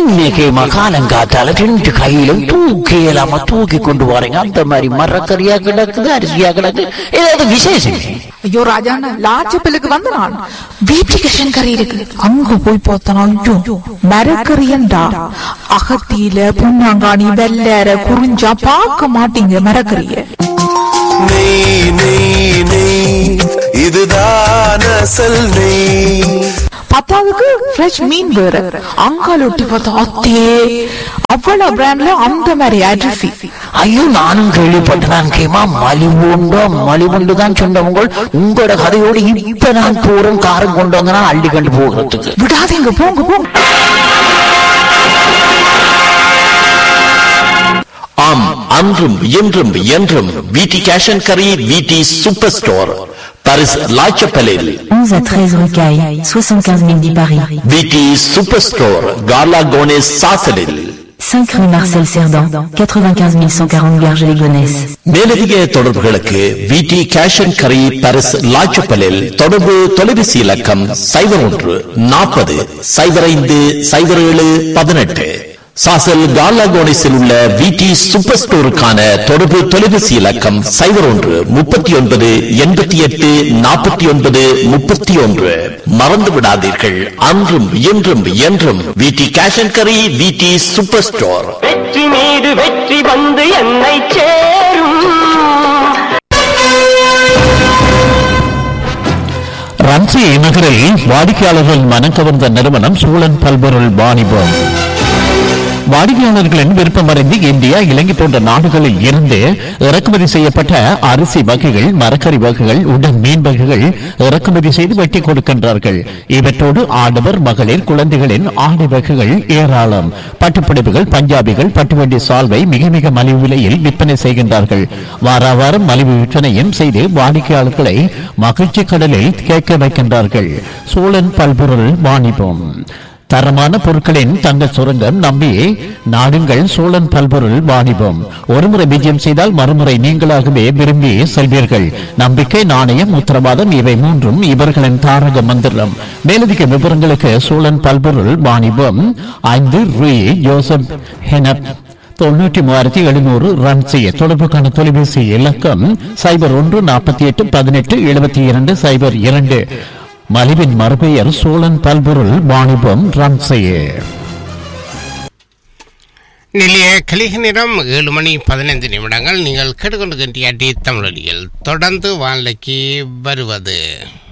இன்னைக்கு காலங்காத்தால ரெண்டு கையிலும் தூக்கி இல்லாம தூக்கி கொண்டு போறீங்க. அந்த மாதிரி மரக்கறியா கிடக்குது, அரிசியா கிடக்கு, ஏதாவது விசேஷம்? ஐயோ ராஜாண்ணா, லாச்சப்பிலுக்கு வந்து நான் வீட்டுக்கு கறி இருக்கு, அங்க போய் பார்த்தனா ஐயோ மரக்கறியண்டா. அகத்தியில புண்ணாங்காணி வெள்ளற குறிஞ்சா பார்க்க மாட்டீங்க மரக்கறிய. நெய் நெய் நெய் இதுதான் அசல் நெய். பத்தாவதுக்கு ஃப்ரெஷ் மீன் வேற, அங்கால ஒட்டி பார்த்தா அத்தே அவ்வளவு பிராண்ட்ல அந்த மாதிரி அரிசி. ஐயோ நானும் கேள்விப்பட்டேன். கேமா மலிவுண்டோ மலிவுண்டு தான் சொன்னவங்க. உங்களோட கதையோடு இப்ப நான் போறேன், காரம் கொண்டு வந்தா அள்ளி கண்டு போகிறதுக்கு. விடாதீங்க, போங்க போங்க. ஆம், அன்றும் இன்றும் என்றும் விடி கேஷ் அண்ட் கரி, விடி சூப்பர் ஸ்டோர், பாரிஸ் லாச்சப்பலில் 11 à 13 rue Caille, 75 010 Paris. விடி சூப்பர் ஸ்டோர், கார்லா கோனேஸ் சாசலில் 5 rue Marcel Cerdan, 95 140 Garges-les-Gonesse. மேலதிக தொடர்புகளுக்கு விடி கேஷ் அண்ட் கரி, பாரிஸ் லாச்சப்பலில் தொடர்பு தொலைபேசி இலக்கம் 01 40 05 07 18. சாசல் கார்லாகோனிஸில் உள்ள விடி சூப்பர் ஸ்டோருக்கான தொடர்பு தொலைபேசி இலக்கம் 01 39 88 49 31. மறந்து விடாதீர்கள், அன்றும் இன்றும் என்றும் விடி கேஷ் அண்ட் கரி, விடி சூப்பர் ஸ்டோர். வெற்றி மீது வெற்றி வந்து என்னை சேரும். ரன்சி நகரில் வாடிக்கையாளர்கள் மனம் கவர்ந்த நிறுவனம் சூழன் பல்பொருள் வாணிபம். வாடிக்கையாளர்களின் விருப்பமறிந்து இந்தியா, இலங்கை போன்ற நாடுகளில் இருந்து இறக்குமதி செய்யப்பட்ட அரிசி வகைகள், மரக்கறி வகைகள், உடன் மீன் வகைகள் இறக்குமதி செய்து வெட்டி கொடுக்கின்றார்கள். இவற்றோடு ஆடவர், மகளிர், குழந்தைகளின் ஆடை வகைகள் ஏராளம். பட்டுப்புடவைகள், பஞ்சாபிகள், பட்டுவண்டி சால்வை மிக மிக மலிவு விலையில் விற்பனை செய்கின்றார்கள். வார வாரம் மலிவு விற்பனையும் செய்து வாடிக்கையாளர்களை மகிழ்ச்சி கடலில் கேட்க வைக்கின்றார்கள். சூழன் பல்பொருள் வாணிபம். தரமான பொருட்களின் தங்க சுரங்கம் நம்பி நாடுங்கள் சோழன் பல்பொருள் வாணிபம். ஒருமுறை விஜயம் செய்தால் மறுமுறை நீங்களாகவே விரும்பி செல்வீர்கள். நம்பிக்கை, நாணயம், உத்தரவாதம் இவை மூன்றும் இவர்களின் தாரக மந்திரம். மேலதிக விவரங்களுக்கு சோழன் பல்பொருள் வாணிபம் 5 ரூ ஜோசப் ஹெனப் 93,700 ரன் செய்ய. தொடர்புக்கான தொலைபேசி இலக்கம் 01 48 18 72 02. மலிவின் மறுபெயர் சோழன் பல்பொருள் வாணிபம், ரன்சையே. நிலைய கலிக நேரம் 7:15. நீங்கள் கேட்டுக்கொண்டிருக்கின்ற தமிழொலியில் தொடர்ந்து வானிலைக்கு வருவது